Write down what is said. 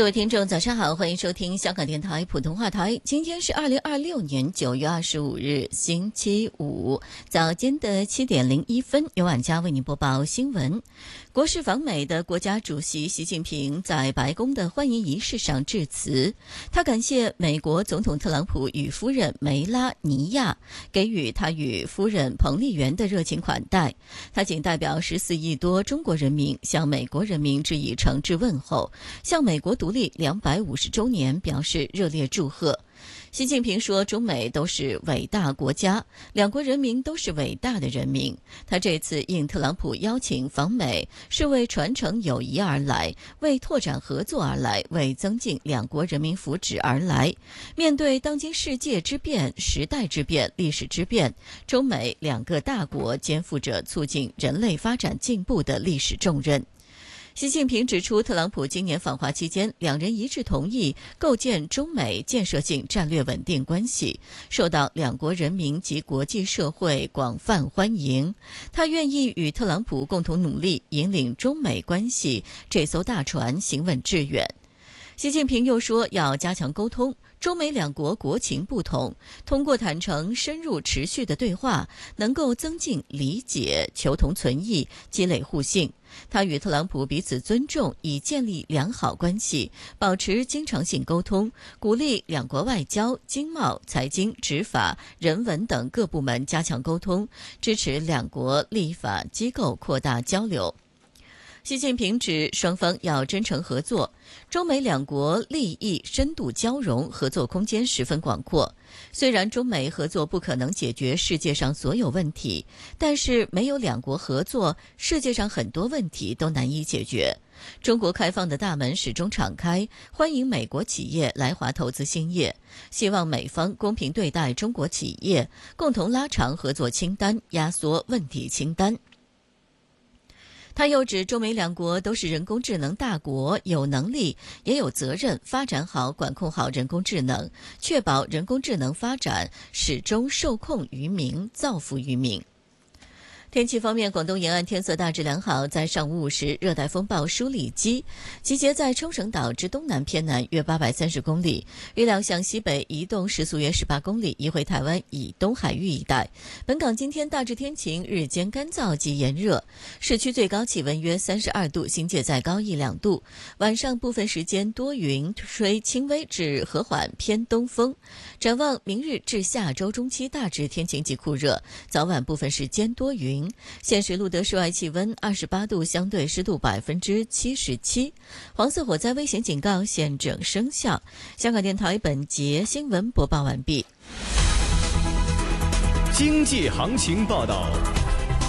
各位听众早上好，欢迎收听香港电台普通话台。今天是2026年9月25日星期五早间的7点01分，由婉佳为您播报新闻。国事访美的国家主席习近平在白宫的欢迎仪式上致辞，他感谢美国总统特朗普与夫人梅拉尼亚给予他与夫人彭丽媛的热情款待，他仅代表14亿多中国人民向美国人民致以诚挚问候，向美国独立250周年表示热烈祝贺。习近平说，中美都是伟大国家，两国人民都是伟大的人民。他这次应特朗普邀请访美，是为传承友谊而来，为拓展合作而来，为增进两国人民福祉而来。面对当今世界之变、时代之变、历史之变，中美两个大国肩负着促进人类发展进步的历史重任。习近平指出，特朗普今年访华期间，两人一致同意构建中美建设性战略稳定关系，受到两国人民及国际社会广泛欢迎。他愿意与特朗普共同努力，引领中美关系这艘大船行稳致远。习近平又说，要加强沟通，中美两国国情不同，通过坦诚、深入、持续的对话，能够增进理解、求同存异、积累互信。他与特朗普彼此尊重，以建立良好关系，保持经常性沟通，鼓励两国外交、经贸、财经、执法、人文等各部门加强沟通，支持两国立法机构扩大交流。习近平指，双方要真诚合作，中美两国利益深度交融，合作空间十分广阔。虽然中美合作不可能解决世界上所有问题，但是没有两国合作，世界上很多问题都难以解决。中国开放的大门始终敞开，欢迎美国企业来华投资兴业，希望美方公平对待中国企业，共同拉长合作清单，压缩问题清单。他又指，中美两国都是人工智能大国，有能力也有责任发展好、管控好人工智能，确保人工智能发展始终受控于民，造福于民。天气方面，广东沿岸天色大致良好，在上午5时，热带风暴舒里基集结在冲绳岛之东南偏南约830公里，预料向西北移动，时速约18公里，移回台湾以东海域一带。本港今天大致天晴，日间干燥及炎热，市区最高气温约32度，新界再高1-2度。晚上部分时间多云，吹轻微至和缓偏东风。展望明日至下周中期，大致天晴及酷热，早晚部分时间多云。现时录得室外气温28度，相对湿度77%。黄色火灾危险警告现正生效。香港电台本节新闻播报完毕。 经济行情报道。